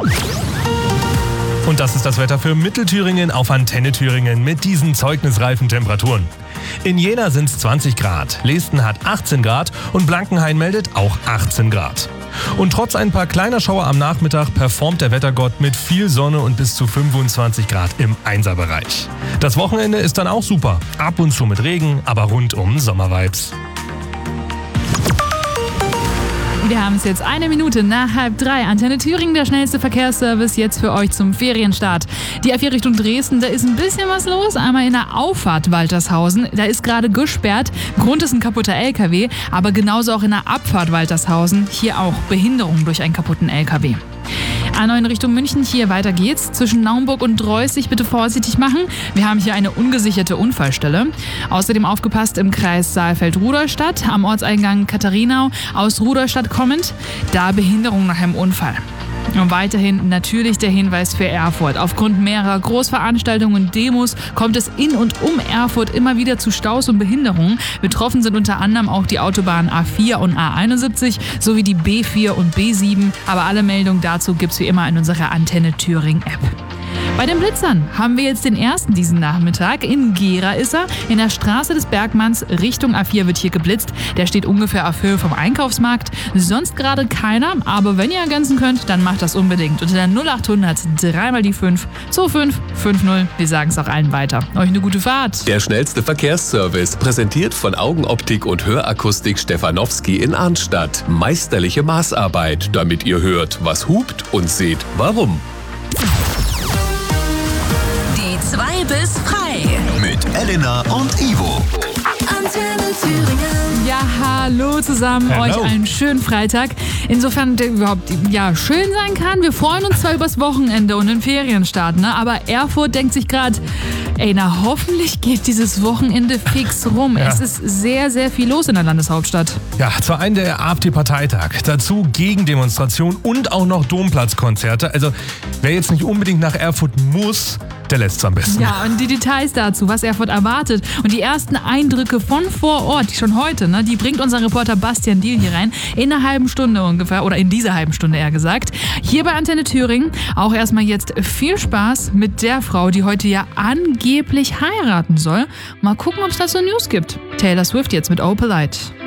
Und das ist das Wetter für Mittelthüringen auf Antenne Thüringen mit diesen zeugnisreifen Temperaturen. In Jena sind es 20 Grad, Lesten hat 18 Grad und Blankenhain meldet auch 18 Grad. Und trotz ein paar kleiner Schauer am Nachmittag performt der Wettergott mit viel Sonne und bis zu 25 Grad im Einserbereich. Das Wochenende ist dann auch super, ab und zu mit Regen, aber rundum Sommervibes. Wir haben es jetzt 1 Minute nach 2:30. Antenne Thüringen, der schnellste Verkehrsservice jetzt für euch zum Ferienstart. Die A4 Richtung Dresden, da ist ein bisschen was los. Einmal in der Auffahrt Waltershausen, da ist gerade gesperrt. Grund ist ein kaputter LKW, aber genauso auch in der Abfahrt Waltershausen. Hier auch Behinderung durch einen kaputten LKW. A9 in Richtung München, hier weiter geht's. Zwischen Naumburg und Reußig bitte vorsichtig machen. Wir haben hier eine ungesicherte Unfallstelle. Außerdem aufgepasst im Kreis Saalfeld-Rudolstadt, am Ortseingang Katharinau, aus Rudolstadt kommend. Da Behinderung nach einem Unfall. Und weiterhin natürlich der Hinweis für Erfurt. Aufgrund mehrerer Großveranstaltungen und Demos kommt es in und um Erfurt immer wieder zu Staus und Behinderungen. Betroffen sind unter anderem auch die Autobahnen A4 und A71 sowie die B4 und B7. Aber alle Meldungen dazu gibt's wie immer in unserer Antenne Thüringen App. Bei den Blitzern haben wir jetzt den ersten diesen Nachmittag. In Gera ist er. In der Straße des Bergmanns Richtung A4 wird hier geblitzt. Der steht ungefähr auf Höhe vom Einkaufsmarkt. Sonst gerade keiner, aber wenn ihr ergänzen könnt, dann macht das unbedingt. Unter der 0800 3 mal die 5 25 50. Wir sagen es auch allen weiter. Euch eine gute Fahrt. Der schnellste Verkehrsservice, präsentiert von Augenoptik und Hörakustik Stefanowski in Arnstadt. Meisterliche Maßarbeit, damit ihr hört, was hupt und seht, warum. 2 bis frei. Mit Elena und Ivo. Antenne Thüringen. Ja, hallo zusammen. Hello. Euch einen schönen Freitag. Insofern der überhaupt schön sein kann. Wir freuen uns zwar übers Wochenende und den Ferienstart, ne? Aber Erfurt denkt sich gerade, hoffentlich geht dieses Wochenende fix rum. Ja. Es ist sehr, sehr viel los in der Landeshauptstadt. Ja, zur einen der AfD-Parteitag, dazu Gegendemonstration und auch noch Domplatzkonzerte. Also wer jetzt nicht unbedingt nach Erfurt muss, der lässt es am besten. Ja, und die Details dazu, was Erfurt erwartet und die ersten Eindrücke von vor Ort, die schon heute, ne, die bringt unser Reporter Bastian Diel hier rein, in einer halben Stunde ungefähr, oder in dieser halben Stunde eher gesagt. Hier bei Antenne Thüringen auch erstmal jetzt viel Spaß mit der Frau, die heute ja angeblich heiraten soll. Mal gucken, ob es dazu News gibt. Taylor Swift jetzt mit Oh Polite.